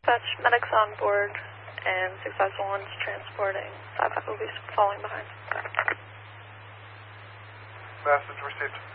Dispatch, medics on board, and 651's transporting. 55 will be falling behind. Message received.